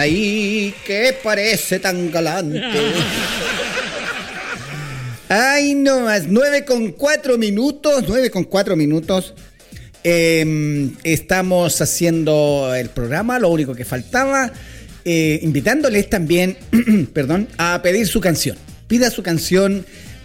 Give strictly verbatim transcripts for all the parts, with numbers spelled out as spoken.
Ay, que parece tan galante. Ay, no más, nueve con cuatro minutos, nueve con cuatro minutos. Eh, estamos haciendo el programa, lo único que faltaba, eh, invitándoles también, perdón, a pedir su canción. Pida su canción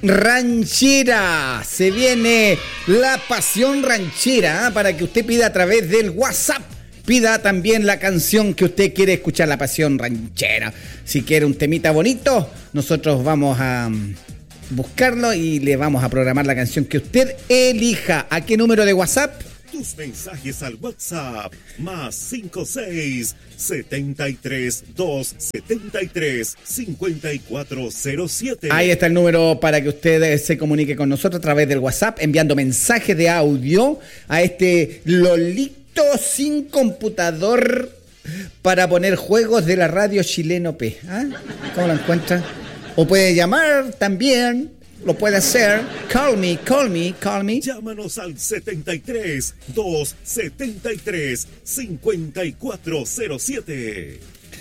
ranchera. Se viene la pasión ranchera, ¿eh? Para que usted pida a través del WhatsApp. Pida también la canción que usted quiere escuchar, la pasión ranchera. Si quiere un temita bonito, nosotros vamos a buscarlo y le vamos a programar la canción que usted elija. ¿A qué número de WhatsApp? Tus mensajes al WhatsApp más cinco seis setenta y tres dos setenta y tres cincuenta y cuatro cero siete. Ahí está el número para que usted se comunique con nosotros a través del WhatsApp, enviando mensajes de audio a este Lolito sin computador para poner juegos de la radio Chileno P. ¿Ah? ¿Cómo lo encuentra? O puede llamar también. Lo puede hacer. Call me, call me, call me. Llámanos al setenta y tres dos setenta y tres cincuenta y cuatro cero siete.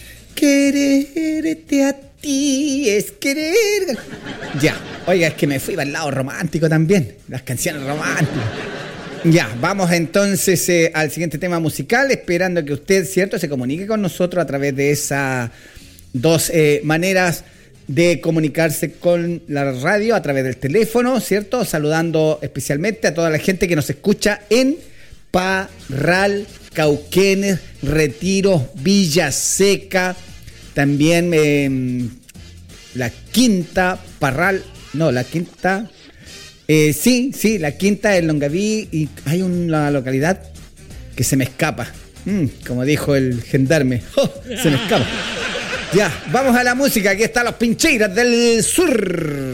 Quererte a ti es querer. Ya, oiga, es que me fui para el lado romántico también. Las canciones románticas. Ya, vamos entonces eh, al siguiente tema musical, esperando que usted, ¿cierto?, se comunique con nosotros a través de esas dos eh, maneras de comunicarse con la radio, a través del teléfono, ¿cierto? Saludando especialmente a toda la gente que nos escucha en Parral, Cauquenes, Retiro, Villa Seca, también eh, La Quinta, Parral, no, La Quinta, eh, sí, sí, La Quinta en Longaví, y hay una localidad que se me escapa, mm, como dijo el gendarme, ¡oh! Se me escapa. Ya, vamos a la música. Aquí están los Pincheiras del Sur.